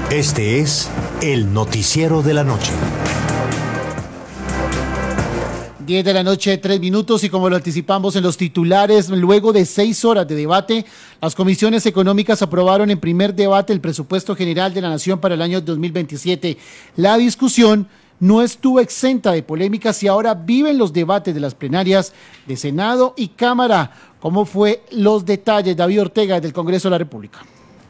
Este es el noticiero de la noche. 10 de la noche, 3 minutos, y como lo anticipamos en los titulares, luego de 6 horas de debate, las comisiones económicas aprobaron en primer debate el presupuesto general de la Nación para el año 2027. La discusión no estuvo exenta de polémicas y ahora viven los debates de las plenarias de Senado y Cámara. ¿Cómo fue los detalles? David Ortega, del Congreso de la República.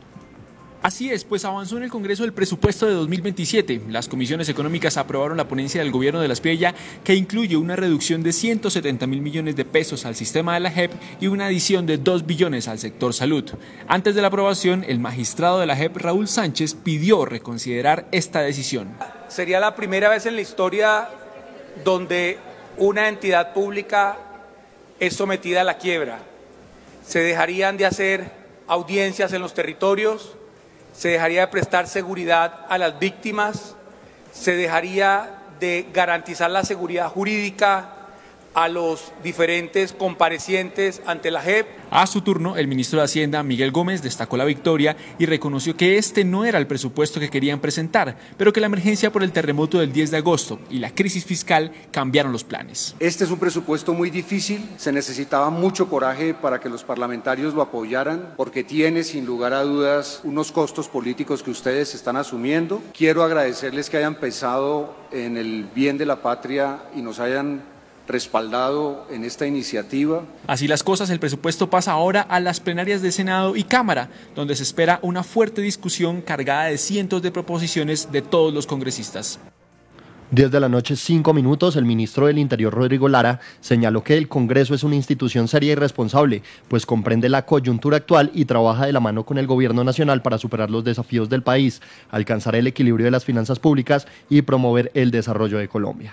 Así es, pues avanzó en el Congreso el presupuesto de 2027. Las comisiones económicas aprobaron la ponencia del gobierno de la Espriella, que incluye una reducción de 170.000 millones de pesos al sistema de la JEP y una adición de 2 billones al sector salud. Antes de la aprobación, el magistrado de la JEP, Raúl Sánchez, pidió reconsiderar esta decisión. Sería la primera vez en la historia donde una entidad pública es sometida a la quiebra. Se dejarían de hacer audiencias en los territorios, se dejaría de prestar seguridad a las víctimas, se dejaría de garantizar la seguridad jurídica a los diferentes comparecientes ante la JEP. A su turno, el ministro de Hacienda, Miguel Gómez, destacó la victoria y reconoció que este no era el presupuesto que querían presentar, pero que la emergencia por el terremoto del 10 de agosto y la crisis fiscal cambiaron los planes. Este es un presupuesto muy difícil, se necesitaba mucho coraje para que los parlamentarios lo apoyaran, porque tiene sin lugar a dudas unos costos políticos que ustedes están asumiendo. Quiero agradecerles que hayan pensado en el bien de la patria y nos hayan respaldado en esta iniciativa. Así las cosas, el presupuesto pasa ahora a las plenarias de Senado y Cámara, donde se espera una fuerte discusión cargada de cientos de proposiciones de todos los congresistas. 10 de la noche, 5 minutos, el ministro del Interior, Rodrigo Lara, señaló que el Congreso es una institución seria y responsable, pues comprende la coyuntura actual y trabaja de la mano con el Gobierno Nacional para superar los desafíos del país, alcanzar el equilibrio de las finanzas públicas y promover el desarrollo de Colombia.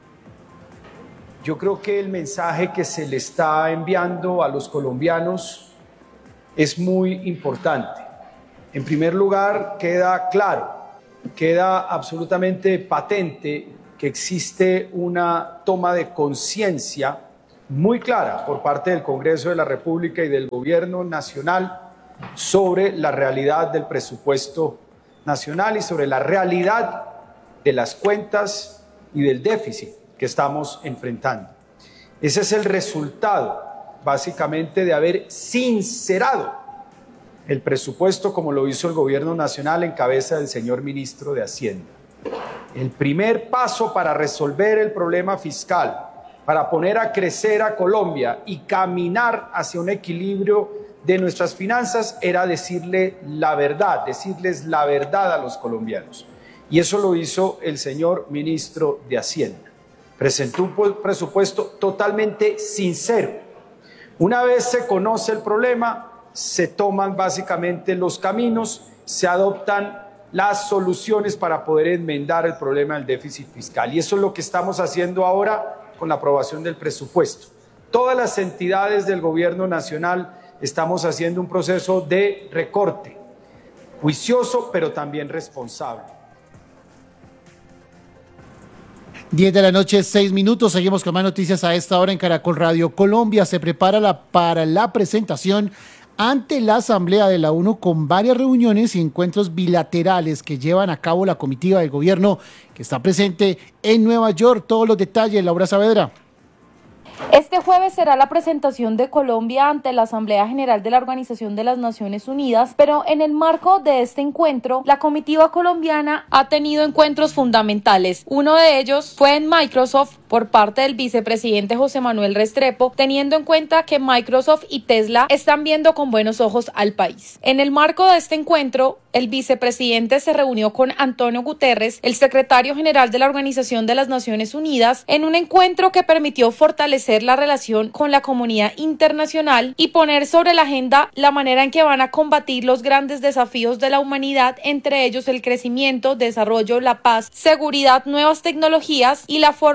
Yo creo que el mensaje que se le está enviando a los colombianos es muy importante. En primer lugar, queda claro, queda absolutamente patente que existe una toma de conciencia muy clara por parte del Congreso de la República y del Gobierno Nacional sobre la realidad del presupuesto nacional y sobre la realidad de las cuentas y del déficit que estamos enfrentando. Ese es el resultado, básicamente, de haber sincerado el presupuesto como lo hizo el Gobierno Nacional en cabeza del señor ministro de Hacienda. El primer paso para resolver el problema fiscal, para poner a crecer a Colombia y caminar hacia un equilibrio de nuestras finanzas, era decirles la verdad a los colombianos. Y eso lo hizo el señor ministro de Hacienda. Presentó un presupuesto totalmente sincero. Una vez se conoce el problema, se toman básicamente los caminos, se adoptan las soluciones para poder enmendar el problema del déficit fiscal. Y eso es lo que estamos haciendo ahora con la aprobación del presupuesto. Todas las entidades del Gobierno Nacional estamos haciendo un proceso de recorte, juicioso, pero también responsable. 10 de la noche, 6 minutos. Seguimos con más noticias a esta hora en Caracol Radio. Colombia se prepara para la presentación ante la Asamblea de la ONU con varias reuniones y encuentros bilaterales que llevan a cabo la comitiva del gobierno que está presente en Nueva York. Todos los detalles, Laura Saavedra. Este jueves será la presentación de Colombia ante la Asamblea General de la Organización de las Naciones Unidas, pero en el marco de este encuentro, la comitiva colombiana ha tenido encuentros fundamentales. Uno de ellos fue en Microsoft por parte del vicepresidente José Manuel Restrepo, teniendo en cuenta que Microsoft y Tesla están viendo con buenos ojos al país. En el marco de este encuentro, el vicepresidente se reunió con Antonio Guterres, el secretario general de la Organización de las Naciones Unidas, en un encuentro que permitió fortalecer la relación con la comunidad internacional y poner sobre la agenda la manera en que van a combatir los grandes desafíos de la humanidad, entre ellos el crecimiento, desarrollo, la paz, seguridad, nuevas tecnologías y la forma para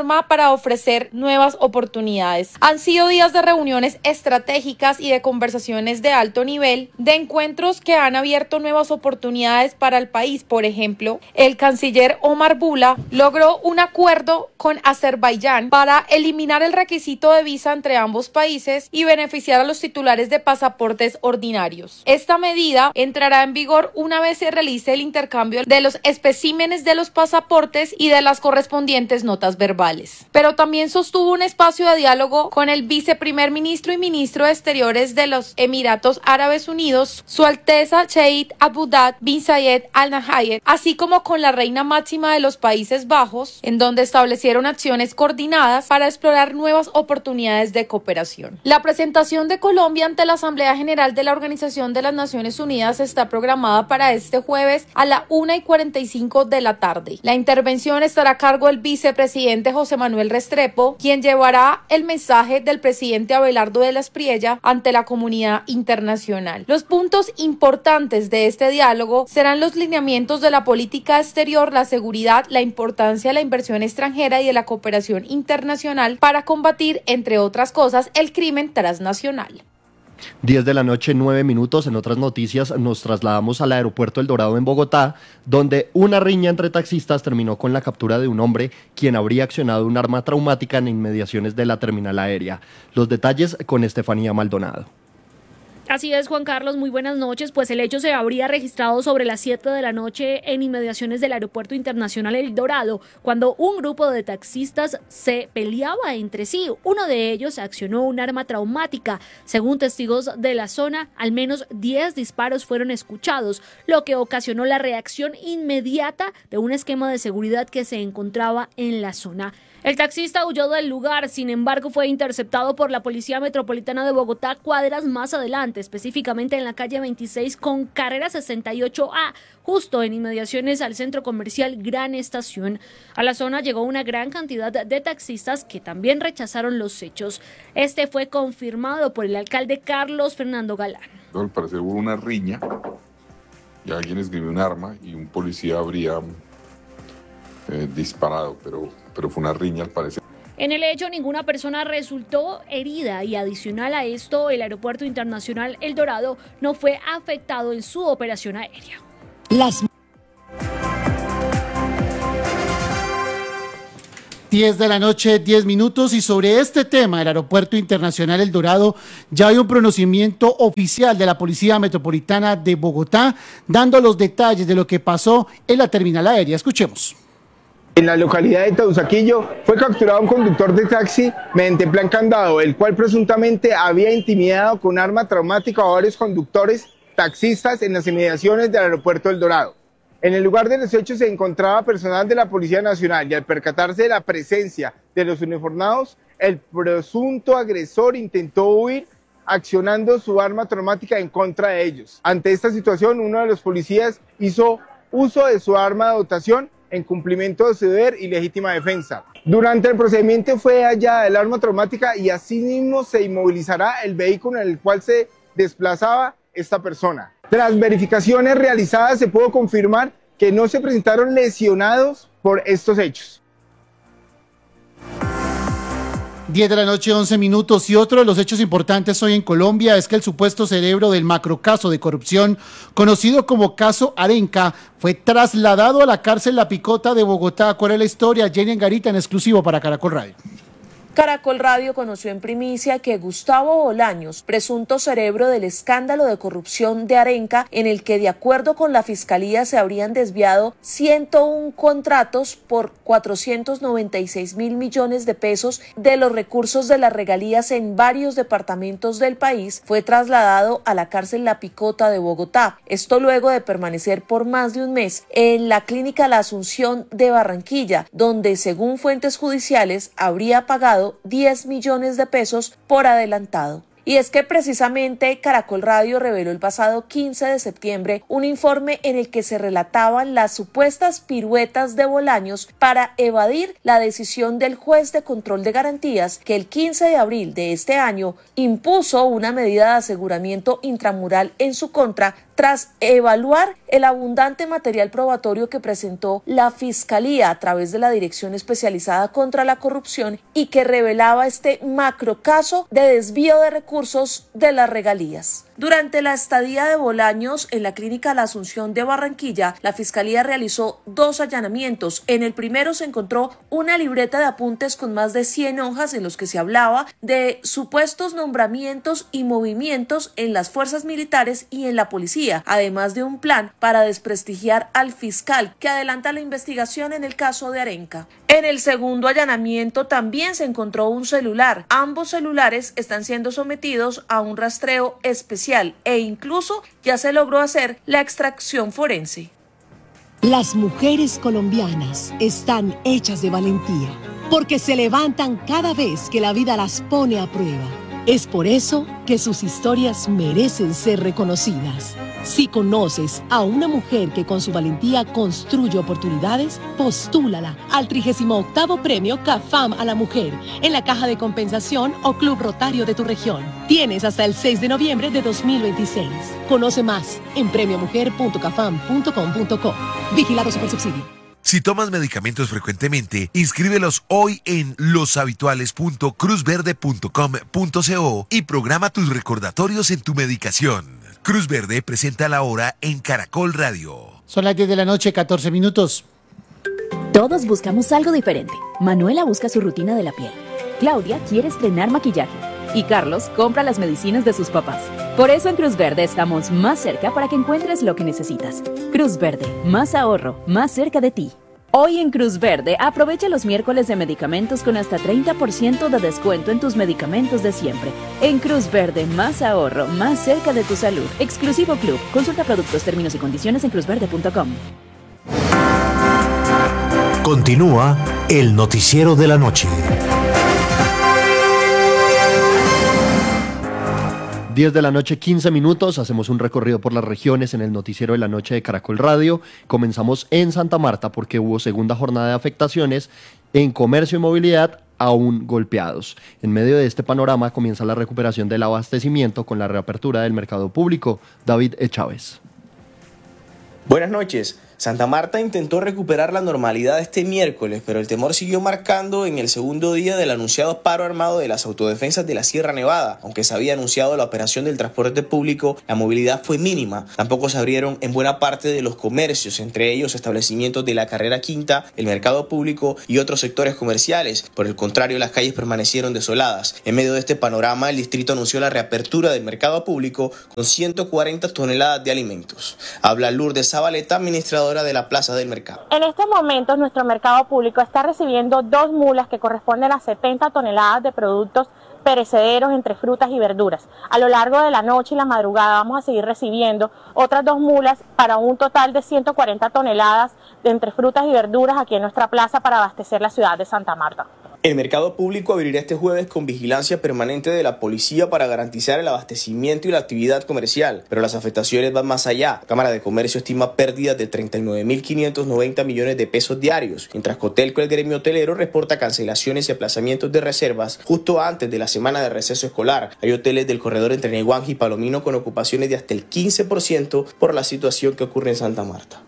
para ofrecer nuevas oportunidades. Han sido días de reuniones estratégicas y de conversaciones de alto nivel, de encuentros que han abierto nuevas oportunidades para el país. Por ejemplo, el canciller Omar Bula logró un acuerdo con Azerbaiyán para eliminar el requisito de visa entre ambos países y beneficiar a los titulares de pasaportes ordinarios. Esta medida entrará en vigor una vez se realice el intercambio de los especímenes de los pasaportes y de las correspondientes notas verbales. Pero también sostuvo un espacio de diálogo con el viceprimer ministro y ministro de Exteriores de los Emiratos Árabes Unidos, Su Alteza Sheikh Abdullah bin Zayed Al Nahyan, así como con la reina máxima de los Países Bajos, en donde establecieron acciones coordinadas para explorar nuevas oportunidades de cooperación. La presentación de Colombia ante la Asamblea General de la Organización de las Naciones Unidas está programada para este jueves a la 1:45 de la tarde. La intervención estará a cargo del vicepresidente José Manuel Restrepo, quien llevará el mensaje del presidente Abelardo de la Espriella ante la comunidad internacional. Los puntos importantes de este diálogo serán los lineamientos de la política exterior, la seguridad, la importancia de la inversión extranjera y de la cooperación internacional para combatir, entre otras cosas, el crimen transnacional. 10 de la noche, 9 minutos. En otras noticias nos trasladamos al aeropuerto El Dorado en Bogotá, donde una riña entre taxistas terminó con la captura de un hombre quien habría accionado un arma traumática en inmediaciones de la terminal aérea. Los detalles con Estefanía Maldonado. Así es, Juan Carlos, muy buenas noches. Pues el hecho se habría registrado sobre las 7 de la noche en inmediaciones del Aeropuerto Internacional El Dorado, cuando un grupo de taxistas se peleaba entre sí. Uno de ellos accionó un arma traumática. Según testigos de la zona, al menos 10 disparos fueron escuchados, lo que ocasionó la reacción inmediata de un esquema de seguridad que se encontraba en la zona. El taxista huyó del lugar, sin embargo fue interceptado por la Policía Metropolitana de Bogotá cuadras más adelante, específicamente en la calle 26 con carrera 68A, justo en inmediaciones al centro comercial Gran Estación. A la zona llegó una gran cantidad de taxistas que también rechazaron los hechos. Este fue confirmado por el alcalde Carlos Fernando Galán. Al parecer hubo una riña y alguien esgrimió un arma y un policía habría disparado, pero fue una riña al parecer. En el hecho, ninguna persona resultó herida y adicional a esto, el Aeropuerto Internacional El Dorado no fue afectado en su operación aérea. 10 de la noche, 10 minutos, y sobre este tema, el Aeropuerto Internacional El Dorado, ya hay un pronunciamiento oficial de la Policía Metropolitana de Bogotá, dando los detalles de lo que pasó en la terminal aérea. Escuchemos. En la localidad de Teusaquillo fue capturado un conductor de taxi mediante plan candado, el cual presuntamente había intimidado con arma traumática a varios conductores taxistas en las inmediaciones del aeropuerto El Dorado. En el lugar de los hechos se encontraba personal de la Policía Nacional y al percatarse de la presencia de los uniformados, el presunto agresor intentó huir accionando su arma traumática en contra de ellos. Ante esta situación, uno de los policías hizo uso de su arma de dotación en cumplimiento de su deber y legítima defensa. Durante el procedimiento fue hallada el arma traumática y asimismo se inmovilizará el vehículo en el cual se desplazaba esta persona. Tras verificaciones realizadas se pudo confirmar que no se presentaron lesionados por estos hechos. 10 de la noche, 11 minutos, y otro de los hechos importantes hoy en Colombia es que el supuesto cerebro del macrocaso de corrupción, conocido como caso Arenca, fue trasladado a la cárcel La Picota de Bogotá. ¿Cuál es la historia? Jenny Angarita, en exclusivo para Caracol Radio. Caracol Radio conoció en primicia que Gustavo Bolaños, presunto cerebro del escándalo de corrupción de Arenca, en el que de acuerdo con la Fiscalía se habrían desviado 101 contratos por 496.000 millones de pesos de los recursos de las regalías en varios departamentos del país, fue trasladado a la cárcel La Picota de Bogotá. Esto luego de permanecer por más de un mes en la clínica La Asunción de Barranquilla, donde según fuentes judiciales habría pagado 10 millones de pesos por adelantado. Y es que precisamente Caracol Radio reveló el pasado 15 de septiembre un informe en el que se relataban las supuestas piruetas de Bolaños para evadir la decisión del juez de control de garantías que el 15 de abril de este año impuso una medida de aseguramiento intramural en su contra tras evaluar el abundante material probatorio que presentó la Fiscalía a través de la Dirección Especializada contra la Corrupción y que revelaba este macrocaso de desvío de recursos de las regalías. Durante la estadía de Bolaños en la Clínica La Asunción de Barranquilla, la Fiscalía realizó 2 allanamientos. En el primero se encontró una libreta de apuntes con más de 100 hojas en los que se hablaba de supuestos nombramientos y movimientos en las fuerzas militares y en la policía, además de un plan para desprestigiar al fiscal que adelanta la investigación en el caso de Arenca. En el segundo allanamiento también se encontró un celular. Ambos celulares están siendo sometidos a un rastreo especial e incluso ya se logró hacer la extracción forense. Las mujeres colombianas están hechas de valentía porque se levantan cada vez que la vida las pone a prueba. Es por eso que sus historias merecen ser reconocidas. Si conoces a una mujer que con su valentía construye oportunidades, postúlala al 38º Premio CAFAM a la Mujer en la Caja de Compensación o Club Rotario de tu región. Tienes hasta el 6 de noviembre de 2026. Conoce más en premiomujer.cafam.com.co. Vigilado Supersubsidio. Si tomas medicamentos frecuentemente, inscríbelos hoy en loshabituales.cruzverde.com.co y programa tus recordatorios en tu medicación. Cruz Verde presenta la hora en Caracol Radio. Son las 10 de la noche, 14 minutos. Todos buscamos algo diferente. Manuela busca su rutina de la piel. Claudia quiere estrenar maquillaje. Y Carlos compra las medicinas de sus papás. Por eso en Cruz Verde estamos más cerca para que encuentres lo que necesitas. Cruz Verde, más ahorro, más cerca de ti. Hoy en Cruz Verde, aprovecha los miércoles de medicamentos con hasta 30% de descuento en tus medicamentos de siempre. En Cruz Verde, más ahorro, más cerca de tu salud. Exclusivo Club. Consulta productos, términos y condiciones en cruzverde.com. Continúa el noticiero de la noche. 10 de la noche, 15 minutos, hacemos un recorrido por las regiones en el noticiero de la noche de Caracol Radio. Comenzamos en Santa Marta porque hubo segunda jornada de afectaciones en comercio y movilidad aún golpeados. En medio de este panorama comienza la recuperación del abastecimiento con la reapertura del mercado público. David Chávez. Buenas noches. Santa Marta intentó recuperar la normalidad este miércoles, pero el temor siguió marcando en el segundo día del anunciado paro armado de las autodefensas de la Sierra Nevada. Aunque se había anunciado la operación del transporte público, la movilidad fue mínima. Tampoco se abrieron en buena parte de los comercios, entre ellos establecimientos de la Carrera Quinta, el mercado público y otros sectores comerciales. Por el contrario, las calles permanecieron desoladas. En medio de este panorama, el distrito anunció la reapertura del mercado público con 140 toneladas de alimentos. Habla Lourdes Zabaleta, administradora de la Plaza del Mercado. En estos momentos nuestro mercado público está recibiendo 2 mulas que corresponden a 70 toneladas de productos perecederos entre frutas y verduras. A lo largo de la noche y la madrugada vamos a seguir recibiendo otras 2 mulas para un total de 140 toneladas de entre frutas y verduras aquí en nuestra plaza para abastecer la ciudad de Santa Marta. El mercado público abrirá este jueves con vigilancia permanente de la policía para garantizar el abastecimiento y la actividad comercial, pero las afectaciones van más allá. La Cámara de Comercio estima pérdidas de 39.590 millones de pesos diarios, mientras Cotelco, el gremio hotelero, reporta cancelaciones y aplazamientos de reservas justo antes de la semana de receso escolar. Hay hoteles del corredor entre Neguanja y Palomino con ocupaciones de hasta el 15% por la situación que ocurre en Santa Marta.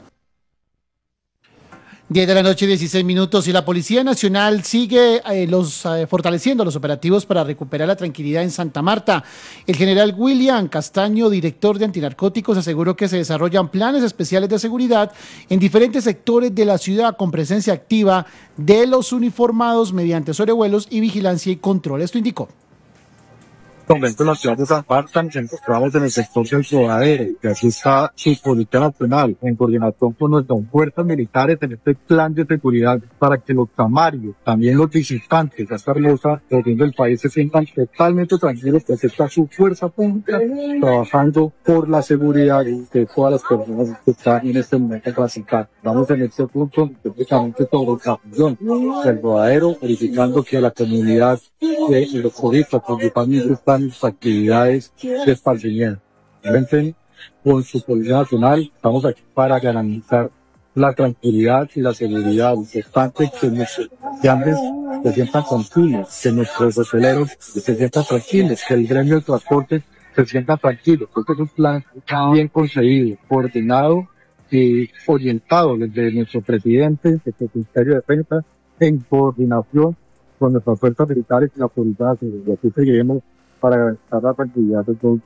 10 de la noche, 16 minutos, y la Policía Nacional sigue fortaleciendo los operativos para recuperar la tranquilidad en Santa Marta. El general William Castaño, director de Antinarcóticos, aseguró que se desarrollan planes especiales de seguridad en diferentes sectores de la ciudad con presencia activa de los uniformados mediante sobrevuelos y vigilancia y control. Esto indicó. Momento en la ciudad de Santa Marta nos encontramos en el sector del Rodadero, que aquí está su Policía Nacional, en coordinación con nuestras fuerzas militares en este plan de seguridad para que los camarios, también los visitantes a esta hermosa región del país se sientan totalmente tranquilos, que aquí está su fuerza pública trabajando por la seguridad de todas las personas que están en este momento en la ciudad. Vamos en este punto específicamente sobre la función del Rodadero, verificando que la comunidad de los turistas principalmente están sus actividades de esparcimiento. Con su Policía Nacional estamos aquí para garantizar la tranquilidad y la seguridad. Es importante que nuestros estudiantes se sientan tranquilos, que nuestros hoteleros se sientan tranquilos, que el gremio de transporte se sientan tranquilos. Creo que es un plan bien concebido, coordinado y orientado desde nuestro presidente, desde el Ministerio de Defensa, en coordinación con nuestras fuerzas militares y la autoridad. Y así seguiremos para garantizar la tranquilidad de todos.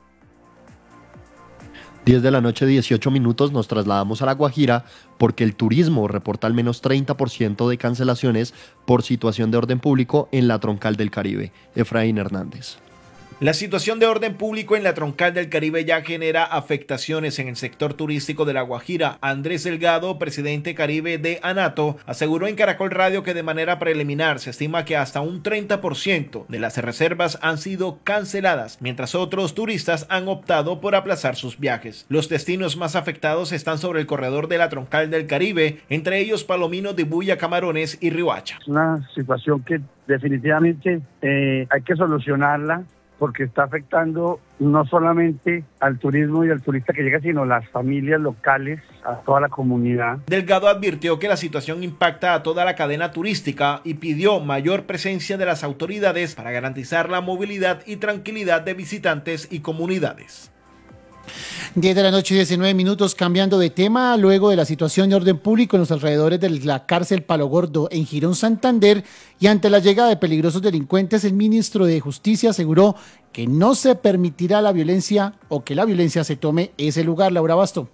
10 de la noche, 18 minutos, nos trasladamos a La Guajira porque el turismo reporta al menos 30% de cancelaciones por situación de orden público en la Troncal del Caribe. Efraín Hernández. La situación de orden público en la Troncal del Caribe ya genera afectaciones en el sector turístico de La Guajira. Andrés Delgado, presidente Caribe de ANATO, aseguró en Caracol Radio que de manera preliminar se estima que hasta un 30% de las reservas han sido canceladas, mientras otros turistas han optado por aplazar sus viajes. Los destinos más afectados están sobre el corredor de la Troncal del Caribe, entre ellos Palomino, Dibuya, Camarones y Riohacha. Una situación que definitivamente hay que solucionarla, porque está afectando no solamente al turismo y al turista que llega, sino las familias locales, a toda la comunidad. Delgado advirtió que la situación impacta a toda la cadena turística y pidió mayor presencia de las autoridades para garantizar la movilidad y tranquilidad de visitantes y comunidades. 10 de la noche, 19 minutos, cambiando de tema, luego de la situación de orden público en los alrededores de la cárcel Palo Gordo en Girón, Santander, y ante la llegada de peligrosos delincuentes, el ministro de Justicia aseguró que no se permitirá la violencia o que la violencia se tome ese lugar. Laura Basto.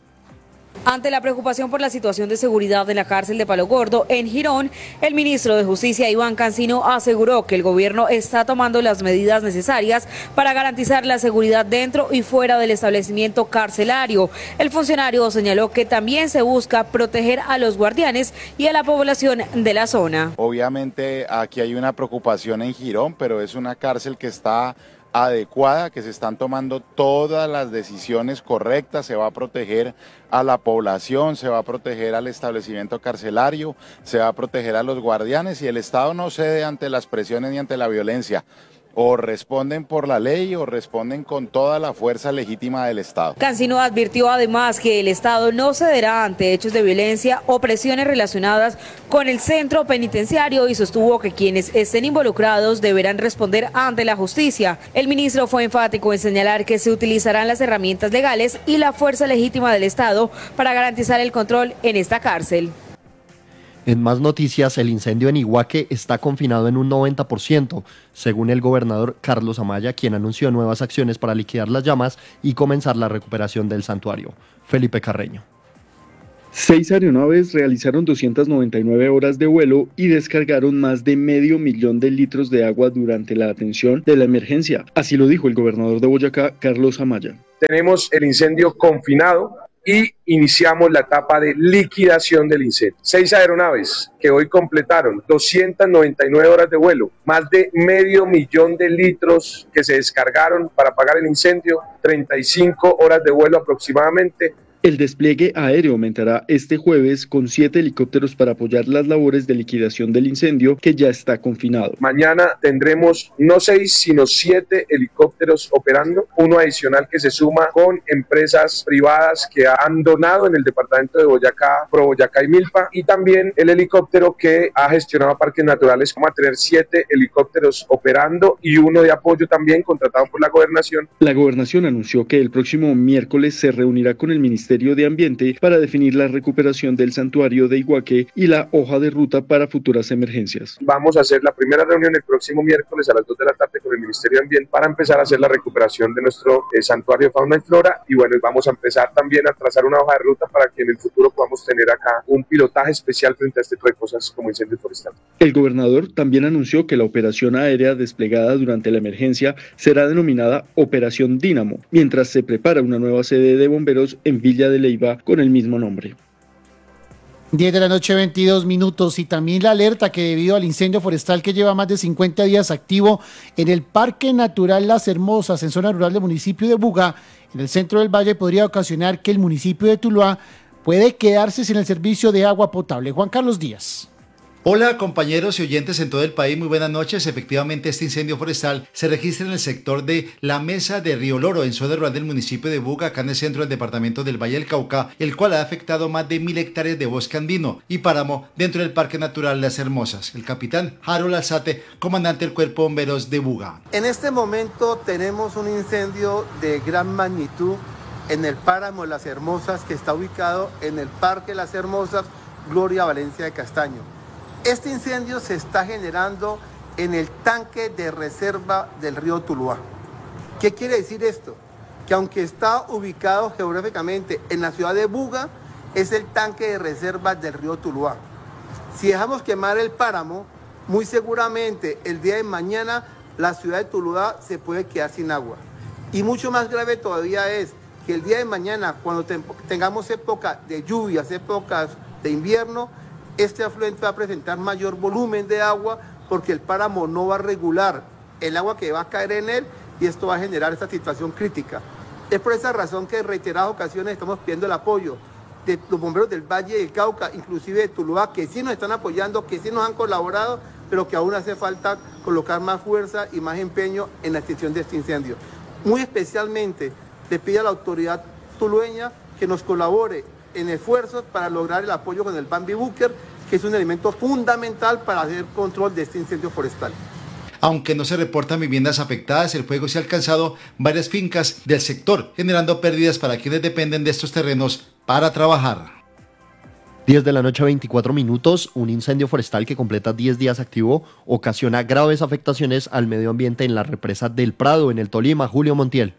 Ante la preocupación por la situación de seguridad de la cárcel de Palo Gordo en Girón, el ministro de Justicia, Iván Cancino, aseguró que el gobierno está tomando las medidas necesarias para garantizar la seguridad dentro y fuera del establecimiento carcelario. El funcionario señaló que también se busca proteger a los guardianes y a la población de la zona. Obviamente aquí hay una preocupación en Girón, pero es una cárcel que está adecuada, que se están tomando todas las decisiones correctas, se va a proteger a la población, se va a proteger al establecimiento carcelario, se va a proteger a los guardianes y el Estado no cede ante las presiones ni ante la violencia. O responden por la ley o responden con toda la fuerza legítima del Estado. Cancino advirtió además que el Estado no cederá ante hechos de violencia o presiones relacionadas con el centro penitenciario y sostuvo que quienes estén involucrados deberán responder ante la justicia. El ministro fue enfático en señalar que se utilizarán las herramientas legales y la fuerza legítima del Estado para garantizar el control en esta cárcel. En más noticias, el incendio en Iguaque está confinado en un 90%, según el gobernador Carlos Amaya, quien anunció nuevas acciones para liquidar las llamas y comenzar la recuperación del santuario. Felipe Carreño. 6 aeronaves realizaron 299 horas de vuelo y descargaron más de 500,000 de litros de agua durante la atención de la emergencia. Así lo dijo el gobernador de Boyacá, Carlos Amaya. Tenemos el incendio confinado y iniciamos la etapa de liquidación del incendio. 6 aeronaves que hoy completaron 299 horas de vuelo, más de 500,000 de litros que se descargaron para apagar el incendio, 35 horas de vuelo aproximadamente. El despliegue aéreo aumentará este jueves con 7 helicópteros para apoyar las labores de liquidación del incendio que ya está confinado. Mañana tendremos no 6 sino 7 helicópteros operando, uno adicional que se suma con empresas privadas que han donado en el departamento de Boyacá, Pro Boyacá y Milpa, y también el helicóptero que ha gestionado Parques Naturales. Vamos a tener 7 helicópteros operando y uno de apoyo también contratado por la gobernación. La gobernación anunció que el próximo miércoles se reunirá con el Ministerio de Ambiente para definir la recuperación del santuario de Iguaque y la hoja de ruta para futuras emergencias. Vamos a hacer la primera reunión el próximo miércoles a las 2 de la tarde con el Ministerio de Ambiente para empezar a hacer la recuperación de nuestro santuario de fauna y flora, y bueno, vamos a empezar también a trazar una hoja de ruta para que en el futuro podamos tener acá un pilotaje especial frente a este tipo de cosas como incendios forestales. El gobernador también anunció que la operación aérea desplegada durante la emergencia será denominada Operación Dínamo, mientras se prepara una nueva sede de bomberos en Villa de Leyva con el mismo nombre. 10 de la noche, 22 minutos, y también la alerta que debido al incendio forestal que lleva más de 50 días activo en el Parque Natural Las Hermosas, en zona rural del municipio de Buga, en el centro del valle, podría ocasionar que el municipio de Tuluá puede quedarse sin el servicio de agua potable. Juan Carlos Díaz. Hola compañeros y oyentes en todo el país, muy buenas noches. Efectivamente, este incendio forestal se registra en el sector de La Mesa de Río Loro, en zona rural del municipio de Buga, acá en el centro del departamento del Valle del Cauca, el cual ha afectado más de 1000 hectáreas de bosque andino y páramo dentro del Parque Natural Las Hermosas. El capitán Harold Alzate, comandante del Cuerpo de Bomberos de Buga. En este momento tenemos un incendio de gran magnitud en el páramo de Las Hermosas, que está ubicado en el Parque Las Hermosas, Gloria Valencia de Castaño. Este incendio se está generando en el tanque de reserva del río Tuluá. ¿Qué quiere decir esto? Que aunque está ubicado geográficamente en la ciudad de Buga, es el tanque de reserva del río Tuluá. Si dejamos quemar el páramo, muy seguramente el día de mañana la ciudad de Tuluá se puede quedar sin agua. Y mucho más grave todavía es que el día de mañana, cuando tengamos época de lluvias, épocas de invierno, este afluente va a presentar mayor volumen de agua porque el páramo no va a regular el agua que va a caer en él y esto va a generar esta situación crítica. Es por esa razón que en reiteradas ocasiones estamos pidiendo el apoyo de los bomberos del Valle del Cauca, inclusive de Tuluá, que sí nos están apoyando, que sí nos han colaborado, pero que aún hace falta colocar más fuerza y más empeño en la extinción de este incendio. Muy especialmente le pido a la autoridad tulueña que nos colabore en esfuerzos para lograr el apoyo con el Bambi Búker, que es un elemento fundamental para hacer control de este incendio forestal. Aunque no se reportan viviendas afectadas, el fuego se ha alcanzado varias fincas del sector, generando pérdidas para quienes dependen de estos terrenos para trabajar. 10 de la noche, 24 minutos, un incendio forestal que completa 10 días activo ocasiona graves afectaciones al medio ambiente en la represa del Prado, en el Tolima. Julio Montiel.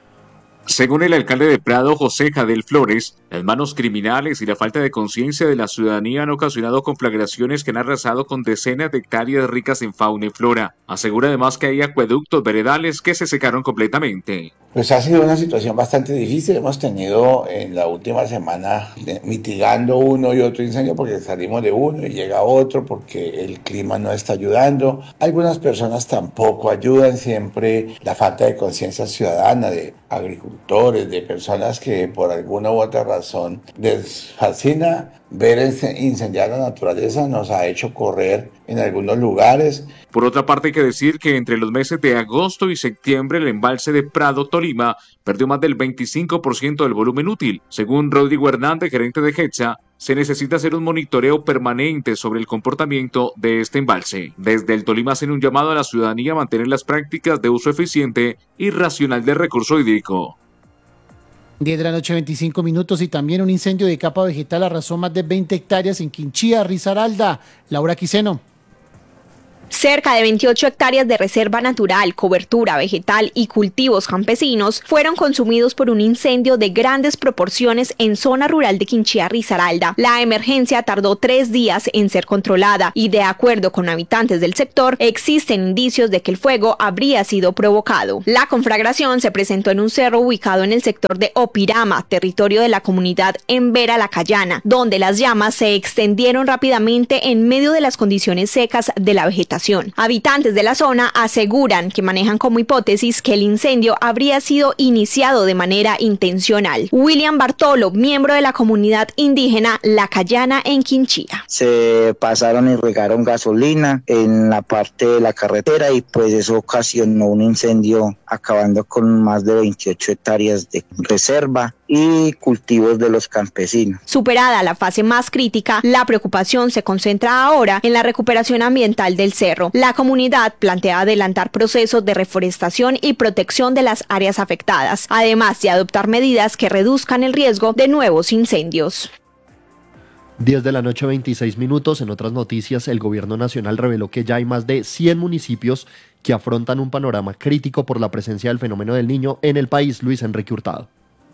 Según el alcalde de Prado, José Jadel Flores, las manos criminales y la falta de conciencia de la ciudadanía han ocasionado conflagraciones que han arrasado con decenas de hectáreas ricas en fauna y flora. Asegura además que hay acueductos veredales que se secaron completamente. Pues ha sido una situación bastante difícil. Hemos tenido en la última semana mitigando uno y otro incendio porque salimos de uno y llega otro porque el clima no está ayudando. Algunas personas tampoco ayudan, siempre la falta de conciencia ciudadana de agricultores, de personas que por alguna u otra razón les fascina ver incendiar la naturaleza, nos ha hecho correr en algunos lugares. Por otra parte, hay que decir que entre los meses de agosto y septiembre el embalse de Prado, Tolima, perdió más del 25% del volumen útil. Según Rodrigo Hernández, gerente de GETSA, se necesita hacer un monitoreo permanente sobre el comportamiento de este embalse. Desde el Tolima hacen un llamado a la ciudadanía a mantener las prácticas de uso eficiente y racional del recurso hídrico. 10 de la noche, 25 minutos, y también un incendio de capa vegetal arrasó más de 20 hectáreas en Quinchía, Risaralda. Laura Quiseno. Cerca de 28 hectáreas de reserva natural, cobertura vegetal y cultivos campesinos fueron consumidos por un incendio de grandes proporciones en zona rural de Quinchía, Risaralda. La emergencia tardó 3 días en ser controlada y, de acuerdo con habitantes del sector, existen indicios de que el fuego habría sido provocado. La conflagración se presentó en un cerro ubicado en el sector de Opirama, territorio de la comunidad Embera Lacayana, donde las llamas se extendieron rápidamente en medio de las condiciones secas de la vegetación. Habitantes de la zona aseguran que manejan como hipótesis que el incendio habría sido iniciado de manera intencional. William Bartolo, miembro de la comunidad indígena Lacayana en Quinchía. Se pasaron y regaron gasolina en la parte de la carretera y pues eso ocasionó un incendio acabando con más de 28 hectáreas de reserva y cultivos de los campesinos. Superada la fase más crítica, la preocupación se concentra ahora en la recuperación ambiental del cerro. La comunidad plantea adelantar procesos de reforestación y protección de las áreas afectadas, además de adoptar medidas que reduzcan el riesgo de nuevos incendios. 10 de la noche, 26 minutos. En otras noticias, el gobierno nacional reveló que ya hay más de 100 municipios que afrontan un panorama crítico por la presencia del fenómeno del Niño en el país. Luis Enrique Hurtado.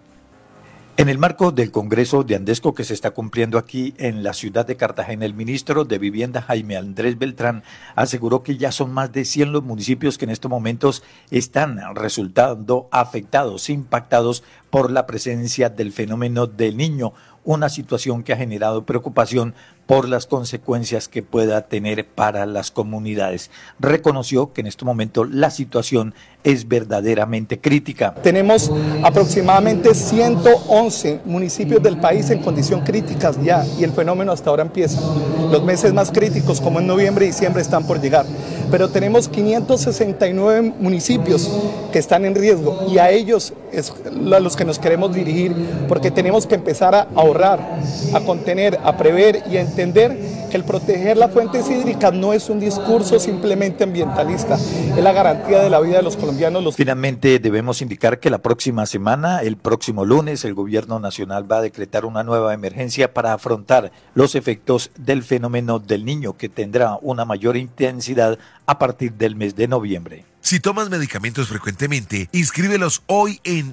En el marco del Congreso de Andesco que se está cumpliendo aquí en la ciudad de Cartagena, el ministro de Vivienda, Jaime Andrés Beltrán, aseguró que ya son más de 100 los municipios que en estos momentos están resultando afectados, impactados por la presencia del fenómeno del Niño, una situación que ha generado preocupación por las consecuencias que pueda tener para las comunidades. Reconoció que en este momento la situación es verdaderamente crítica. Tenemos aproximadamente 111 municipios del país en condición crítica ya, y el fenómeno hasta ahora empieza. Los meses más críticos, como en noviembre y diciembre, están por llegar. Pero tenemos 569 municipios que están en riesgo, y a ellos es a los que nos queremos dirigir, porque tenemos que empezar a ahorrar, a contener, a prever y a entender que el proteger las fuentes hídricas no es un discurso simplemente ambientalista, es la garantía de la vida de los colombianos. Finalmente, debemos indicar que la próxima semana, el próximo lunes, el gobierno nacional va a decretar una nueva emergencia para afrontar los efectos del fenómeno del Niño, que tendrá una mayor intensidad a partir del mes de noviembre. Si tomas medicamentos frecuentemente, inscríbelos hoy en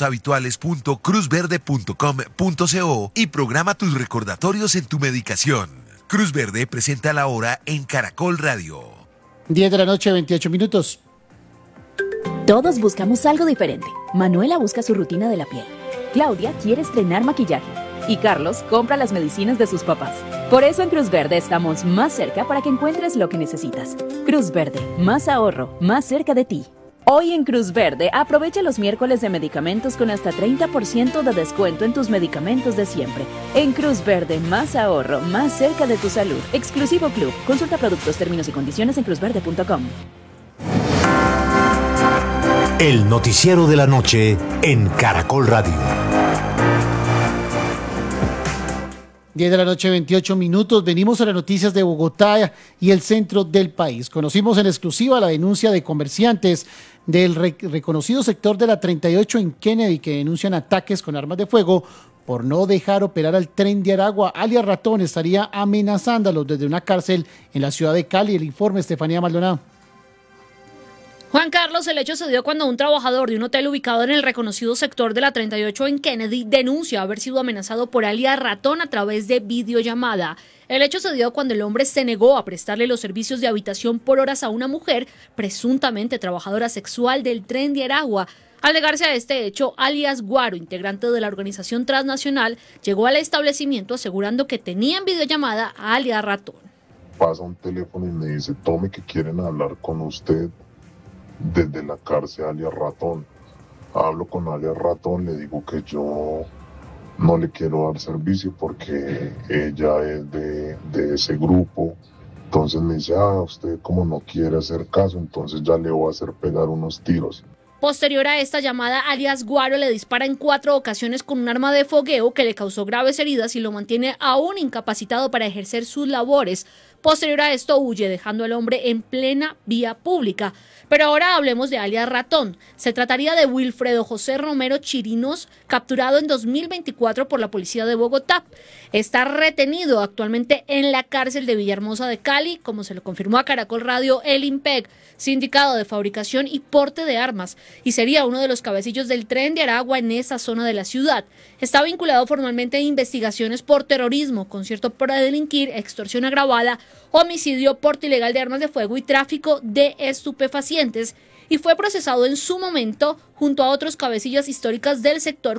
loshabituales.cruzverde.com.co y programa tus recordatorios en tu medicación. Cruz Verde presenta la hora en Caracol Radio. 10 de la noche, 28 minutos. Todos buscamos algo diferente. Manuela busca su rutina de la piel. Claudia quiere estrenar maquillaje. Y Carlos compra las medicinas de sus papás. Por eso en Cruz Verde estamos más cerca para que encuentres lo que necesitas. Cruz Verde, más ahorro, más cerca de ti. Hoy en Cruz Verde, aprovecha los miércoles de medicamentos con hasta 30% de descuento en tus medicamentos de siempre. En Cruz Verde, más ahorro, más cerca de tu salud. Exclusivo Club. Consulta productos, términos y condiciones en cruzverde.com. El noticiero de la noche en Caracol Radio. 10 de la noche, 28 minutos. Venimos a las noticias de Bogotá y el centro del país. Conocimos en exclusiva la denuncia de comerciantes del reconocido sector de la 38 en Kennedy, que denuncian ataques con armas de fuego por no dejar operar al Tren de Aragua. Alias Ratón estaría amenazándolos desde una cárcel en la ciudad de Cali. El informe, Estefanía Maldonado. Juan Carlos, el hecho se dio cuando un trabajador de un hotel ubicado en el reconocido sector de la 38 en Kennedy denuncia haber sido amenazado por alias Ratón a través de videollamada. El hecho se dio cuando el hombre se negó a prestarle los servicios de habitación por horas a una mujer, presuntamente trabajadora sexual del Tren de Aragua. Al negarse a este hecho, alias Guaro, integrante de la organización transnacional, llegó al establecimiento asegurando que tenía en videollamada a alias Ratón. Pasa un teléfono y me dice: tome, que quieren hablar con usted desde la cárcel, alias Ratón. Hablo con alias Ratón, le digo que yo no le quiero dar servicio porque ella es de ese grupo. Entonces me dice: usted como no quiere hacer caso, entonces ya le voy a hacer pegar unos tiros. Posterior a esta llamada, alias Guaro le dispara en 4 ocasiones con un arma de fogueo que le causó graves heridas y lo mantiene aún incapacitado para ejercer sus labores. Posterior a esto huye, dejando al hombre en plena vía pública. Pero ahora hablemos de alias Ratón. Se trataría de Wilfredo José Romero Chirinos, capturado en 2024 por la policía de Bogotá. Está retenido actualmente en la cárcel de Villahermosa de Cali, como se lo confirmó a Caracol Radio el IMPEC, Sindicato de Fabricación y Porte de Armas, y sería uno de los cabecillos del Tren de Aragua en esa zona de la ciudad. Está vinculado formalmente a investigaciones por terrorismo, concierto para delinquir, extorsión agravada, homicidio, porte ilegal de armas de fuego y tráfico de estupefacientes, y fue procesado en su momento junto a otros cabecillas históricas del sector